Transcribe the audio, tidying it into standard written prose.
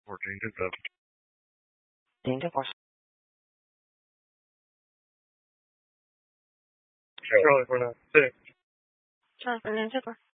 顶着会儿。 这会儿呢？对。 这会儿连这个。